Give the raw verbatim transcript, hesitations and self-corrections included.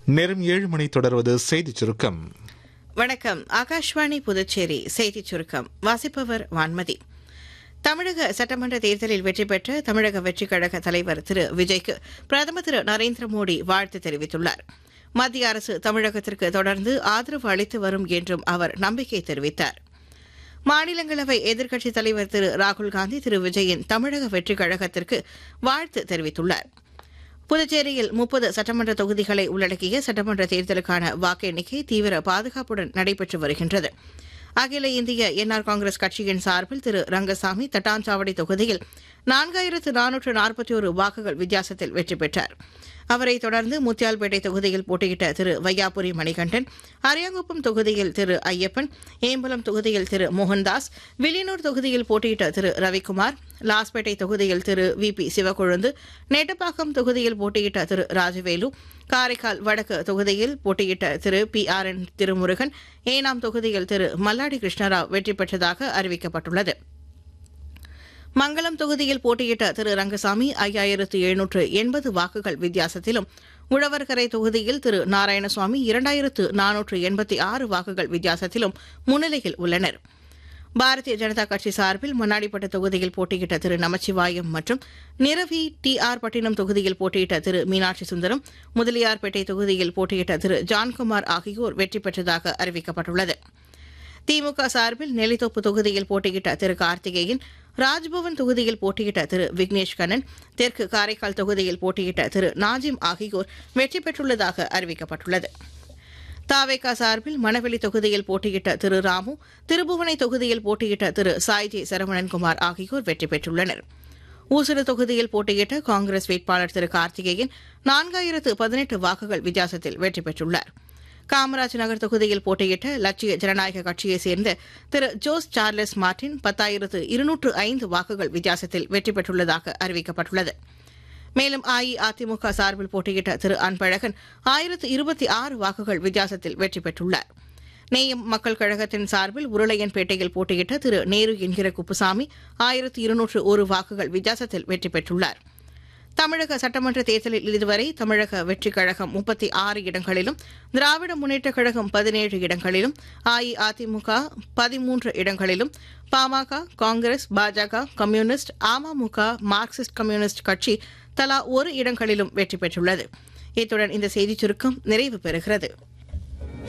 நேரம் ஏழு மணி தொடர்வது செய்திச் சுருக்கம். வணக்கம். ஆகாஷ்வாணி புதுச்சேரி செய்திச் சுருக்கம் வாசிப்பவர் வான்மதி. தமிழக சட்டமன்ற தேர்தலில் வெற்றி பெற்ற தமிழக வெற்றிக் கழக தலைவர் திரு விஜய்க்கு பிரதமர் திரு நரேந்திர மோடி வாழ்த்து தெரிவித்துள்ளார். மத்திய அரசு தமிழகத்திற்கு தொடர்ந்து ஆதரவு அளித்து வரும் என்றும் அவர் நம்பிக்கை தெரிவித்தார். மாநிலங்களவை எதிர்க்கட்சித் தலைவர் திரு ராகுல்காந்தி திரு விஜயின் தமிழக வெற்றிக் கழகத்திற்கு வாழ்த்து தெரிவித்துள்ளார். புதுச்சேரியில் முப்பது சட்டமன்ற தொகுதிகளை உள்ளடக்கிய சட்டமன்ற தேர்தலுக்கான வாக்கு எண்ணிக்கை தீவிர பாதுகாப்புடன் நடைபெற்று வருகின்றது. அகில இந்திய என்ஆர் காங்கிரஸ் கட்சியின் சார்பில் திரு ரங்கசாமி தட்டாஞ்சாவடி தொகுதியில் நான்காயிரத்து நானூற்று நாற்பத்தி ஒரு வாக்குகள் வித்தியாசத்தில் வெற்றி பெற்றார். அவரைத் தொடர்ந்து முத்தியால்பேட்டை தொகுதியில் போட்டியிட்ட திரு வையாபுரி மணிகண்டன், அரியாங்குப்பம் தொகுதியில் திரு ஐயப்பன், ஏம்பலம் தொகுதியில் திரு மோகன்தாஸ், வில்லியனூர் தொகுதியில் போட்டியிட்ட திரு ரவிக்குமார், லாஸ்பேட்டை தொகுதியில் திரு வி பி சிவக்கொழுந்து, நெட்டப்பாக்கம் தொகுதியில் போட்டியிட்ட திரு ராஜவேலு, காரைக்கால் வடக்கு தொகுதியில் போட்டியிட்ட திரு B R N Thirumurugan, Yanam தொகுதியில் திரு மல்லாடி கிருஷ்ணராவ் வெற்றி பெற்றதாக அறிவிக்கப்பட்டுள்ளது. மங்களம் தொகுதியில் போட்டியிட்ட திரு ரங்கசாமி ஐயாயிரத்து எழுநூற்று எண்பது வாக்குகள் வித்தியாசத்திலும், உழவர்கரை தொகுதியில் திரு நாராயணசுவாமி இரண்டாயிரத்து நானூற்று எண்பத்தி ஆறு வாக்குகள் வித்தியாசத்திலும் முன்னிலையில் உள்ளனர். பாரதிய ஜனதா கட்சி சார்பில் மண்ணாடிப்பட்டு தொகுதியில் போட்டியிட்ட திரு நமச்சிவாயம் மற்றும் நிரவி டி ஆர் பட்டினம் தொகுதியில் போட்டியிட்ட திரு மீனாட்சி சுந்தரம், முதலியார்பேட்டை தொகுதியில் போட்டியிட்ட திரு ஜான்குமார் ஆகியோர் வெற்றி பெற்றதாக அறிவிக்கப்பட்டுள்ளது. திமுக சார்பில் நெல்லித்தோப்பு தொகுதியில் போட்டியிட்ட திரு கார்த்திகேயன், ராஜ்பவன் தொகுதியில் போட்டியிட்ட திரு விக்னேஷ் கண்ணன், தெற்கு காரைக்கால் தொகுதியில் போட்டியிட்ட திரு நாஜிம் ஆகியோர் வெற்றி பெற்றுள்ளதாக அறிவிக்கப்பட்டுள்ளது. தாவேகா சார்பில் மணவெளி தொகுதியில் போட்டியிட்ட திரு ராமு, திருபுவனை தொகுதியில் போட்டியிட்ட திரு சாய்ஜி சரவணன்குமார் ஆகியோர் வெற்றி பெற்றுள்ளனர். ஊசுடு தொகுதியில் போட்டியிட்ட காங்கிரஸ் வேட்பாளர் திரு கார்த்திகேயன் நான்காயிரத்து பதினெட்டு வாக்குகள் வித்தியாசத்தில் வெற்றி பெற்றுள்ளார். காமராஜ் நகர் தொகுதியில் போட்டியிட்ட லட்சிய ஜனநாயக கட்சியைச் சேர்ந்த திரு ஜோஸ் சார்லஸ் மார்டின் பத்தாயிரத்து இருநூற்று ஐந்து வாக்குகள் வித்தியாசத்தில் வெற்றி பெற்றுள்ளதாக அறிவிக்கப்பட்டுள்ளது. மேலும் அஇஅதிமுக சார்பில் போட்டியிட்ட திரு அன்பழகன் ஆயிரத்து இருபத்தி ஆறு வாக்குகள் வித்தியாசத்தில் வெற்றி பெற்றுள்ளார். நேயம் மக்கள் கழகத்தின் சார்பில் உருளையன்பேட்டையில் போட்டியிட்ட திரு நேரு என்கிற குப்புசாமி ஆயிரத்து இருநூற்று ஒரு வாக்குகள் வித்தியாசத்தில் வெற்றி பெற்றுள்ளார். தமிழக சட்டமன்ற தேர்தலில் இதுவரை தமிழக வெற்றிக் கழகம் முப்பத்தி ஆறு இடங்களிலும், திராவிட முன்னேற்றக் கழகம் பதினேழு இடங்களிலும், அஇஅதிமுக பதிமூன்று இடங்களிலும், பாமக, காங்கிரஸ், பாஜக, கம்யூனிஸ்ட், அமமுக, மார்க்சிஸ்ட் கம்யூனிஸ்ட் கட்சி தலா ஒரு இடங்களிலும் வெற்றி பெற்றுள்ளது. இத்துடன் இந்த செய்திச் சுருக்கம் நிறைவு பெறுகிறது.